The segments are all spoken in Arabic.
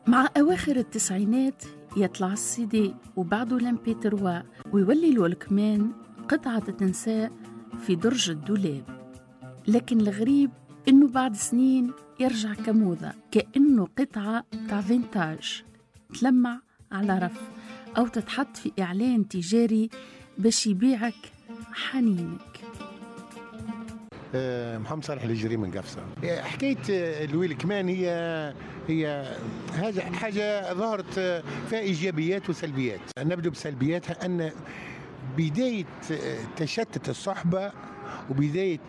مع أواخر التسعينات يطلع السي دي وبعده لمبي تروا ويولي الوالكمان قطعة تنساء في درج الدولاب. لكن الغريب إنه بعد سنين يرجع كموضة، كأنه قطعة تاع فينتاج تلمع على رف أو تتحط في إعلان تجاري باش يبيعك حنينك. محمد صالح الجري من قفصة. حكاية الويلكمان هي حاجة ظهرت فيها إيجابيات وسلبيات. نبدأ بسلبياتها، أن بداية تشتت الصحبة وبداية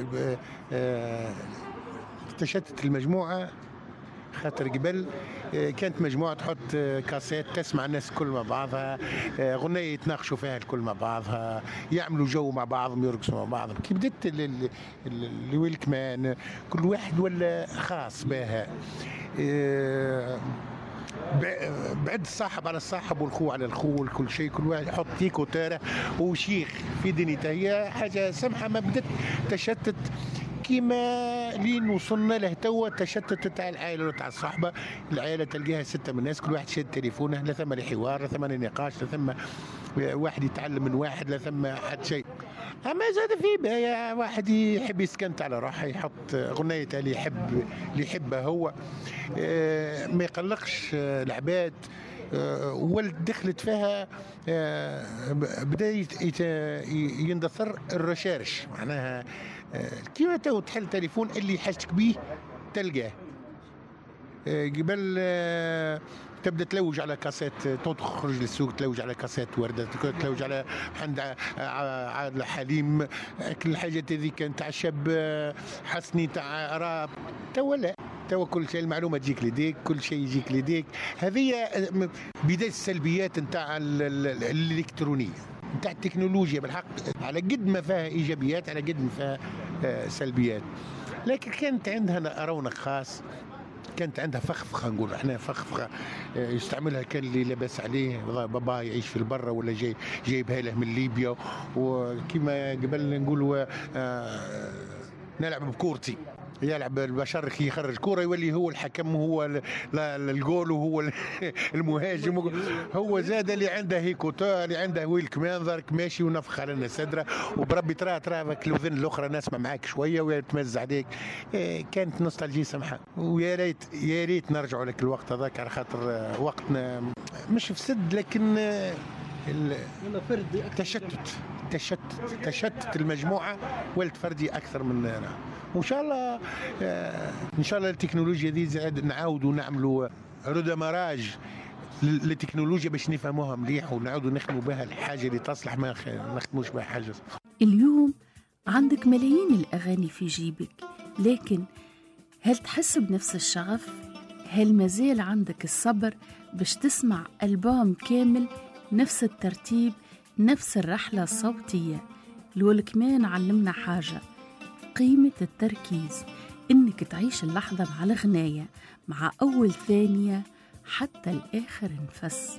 تشتت المجموعة. خاطر قبل كانت مجموعة تحط كاسيت تسمع الناس كل مع بعضها، غنية يتناقشوا فيها الكل مع بعضها، يعملوا جو مع بعضهم، يرقصوا مع بعضهم. كي بدت الويلكمان كل واحد ولا خاص بها، بعد الصاحب على الصاحب والخو على الخو، كل شيء كل واحد يحط تيكو تاره وشيخ في دنيته. هي حاجة سمحة ما بدت تشتت كيما لين وصلنا له توا. تشتت تاع العائله وتاع الصحبه. العائله تلقاها 6 من الناس، كل واحد شاد تليفونه، لا ثم حوار، لا ثم نقاش، لا ثم واحد يتعلم من واحد، لا ثم حد شيء. اما زاد في بها واحد يحب يسكنت على روحه، يحط غنية اللي يحبها هو، ما يقلقش العباد. ولد دخلت فيها بدا يندثر الرشارش، معناها كيما تو تحل تليفون اللي حاجتك بيه تلقاه. قبل تبدا تلوج على كاسيت، تخرج للسوق تلوج على كاسيت وردة، تلوج على عند عادل حليم، كل الحاجات هذه كانت تاع شاب حسني تاع راب. توا لا، توا كل شيء المعلومه تجيك لديك، كل شيء يجيك لديك. هذه بدايه السلبيات نتاع الالكترونيه، نتاع التكنولوجيا. بالحق على قد ما فيها ايجابيات على قد ما فيها سلبيات، لكن كانت عندها رونق خاص، كانت عندها فخفخه. نقول احنا فخفخه يستعملها كان اللي لاباس عليه، بابا يعيش في البرة ولا جايبها له من ليبيا. وكما قبل نقولوا نلعب بكورتي، يلعب البشر يخرج كوره يولي هو الحكم وهو الجول وهو المهاجم. هو زاد اللي عنده هيكوتا، اللي عنده ويلكمان ذاك ماشي ونفخ على لنا صدره، وبربي ترى الوذن الاخرى نسمع معاك شويه وتمز عليك. كانت نوستالجي سمحه. ويا ريت يا ريت نرجعوا لك الوقت هذاك، على خاطر وقتنا مش في سد، لكن تشتت المجموعه ولد فردي اكثر من أنا. وان شاء الله ان شاء الله التكنولوجيا دي زاد نعاودوا نعملوا ردمراج للتكنولوجيا باش نفهموها مليح ونعاودوا نخدموا بها الحاجه اللي تصلح، ما نخدموش بها حاجه. اليوم عندك ملايين الاغاني في جيبك، لكن هل تحس بنفس الشغف؟ هل مازال عندك الصبر باش تسمع ألبوم كامل نفس الترتيب، نفس الرحلة الصوتية؟ الوالكمان علمنا حاجة، قيمة التركيز، إنك تعيش اللحظة مع الغناية، مع أول ثانية حتى الآخر نفس.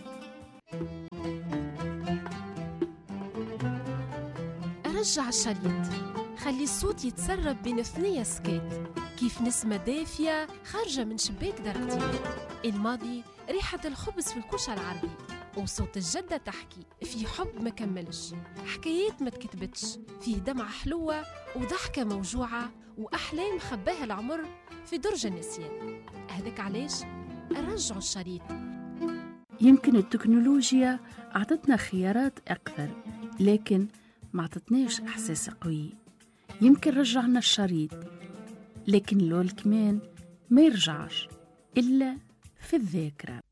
رجع الشريط، خلي الصوت يتسرب بين ثنية سكات، كيف نسمة دافية خارجة من شباك درجتين. الماضي ريحة الخبز في الكوشة العربي، وصوت الجدة تحكي في حب ما كملش، حكايات ما تكتبتش، فيه دمعة حلوة وضحكة موجوعة وأحلام خباها العمر في درج النسيان. هذاك علاش رجعوا الشريط. يمكن التكنولوجيا أعطتنا خيارات أكثر، لكن ما أعطتناش إحساس قوي. يمكن رجعنا الشريط، لكن الوالكمان ما يرجعش إلا في الذاكرة.